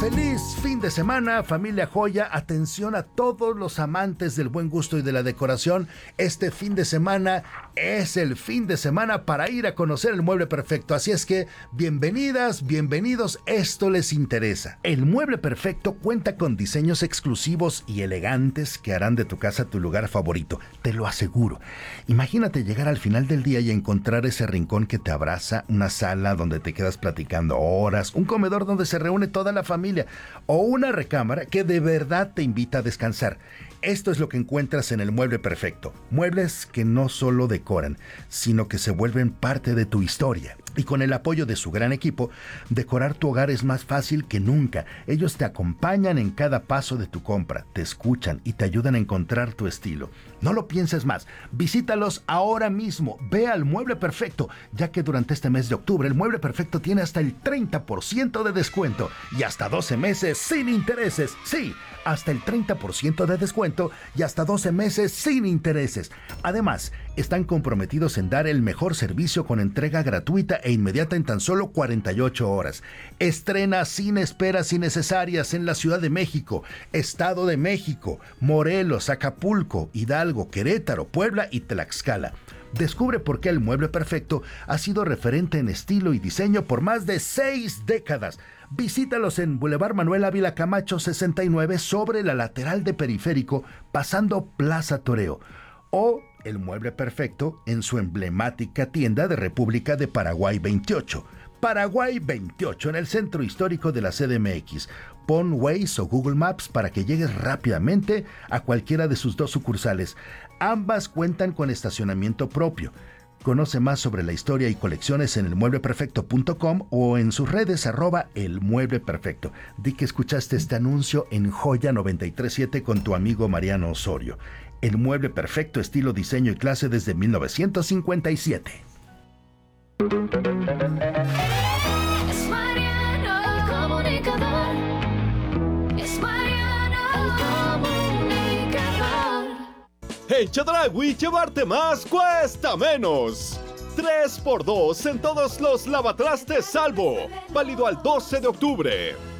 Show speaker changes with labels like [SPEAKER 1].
[SPEAKER 1] Feliz fin de semana, familia Joya. Atención a todos los amantes del buen gusto y de la decoración. Este fin de semana es el fin de semana para ir a conocer el Mueble Perfecto. Así es que bienvenidas, bienvenidos. Esto les interesa. El Mueble Perfecto cuenta con diseños exclusivos y elegantes que harán de tu casa tu lugar favorito. Te lo aseguro. Imagínate llegar al final del día y encontrar ese rincón que te abraza, una sala donde te quedas platicando horas, un comedor donde se reúne toda la familia o una recámara que de verdad te invita a descansar. Esto es lo que encuentras en el Mueble Perfecto. Muebles que no solo decoran, sino que se vuelven parte de tu historia. Y con el apoyo de su gran equipo, decorar tu hogar es más fácil que nunca. Ellos te acompañan en cada paso de tu compra, te escuchan y te ayudan a encontrar tu estilo. No lo pienses más, visítalos ahora mismo. Ve al Mueble Perfecto, ya que durante este mes de octubre el Mueble Perfecto tiene hasta el 30% de descuento y hasta 12 meses sin intereses. Sí, hasta el 30% de descuento y hasta 12 meses sin intereses. Además, están comprometidos en dar el mejor servicio con entrega gratuita e inmediata en tan solo 48 horas. Estrena sin esperas innecesarias en la Ciudad de México, Estado de México, Morelos, Acapulco, Hidalgo, Querétaro, Puebla y Tlaxcala. Descubre por qué el Mueble Perfecto ha sido referente en estilo y diseño por más de 6 décadas. Visítalos en Boulevard Manuel Ávila Camacho 69 sobre la lateral de Periférico, pasando Plaza Toreo. O el Mueble Perfecto en su emblemática tienda de República de Paraguay 28. Paraguay 28 en el centro histórico de la CDMX. Pon Waze o Google Maps para que llegues rápidamente a cualquiera de sus 2 sucursales. Ambas cuentan con estacionamiento propio. Conoce más sobre la historia y colecciones en elmuebleperfecto.com o en sus redes @elmuebleperfecto. Di que escuchaste este anuncio en Joya 93.7 con tu amigo Mariano Osorio. El Mueble Perfecto, estilo, diseño y clase desde 1957.
[SPEAKER 2] Es Mariano el comunicador. Es Mariano el comunicador.
[SPEAKER 3] En Chedraui, llevarte más cuesta menos. 3x2 en todos los lavatrastes Salvo. Válido al 12 de octubre.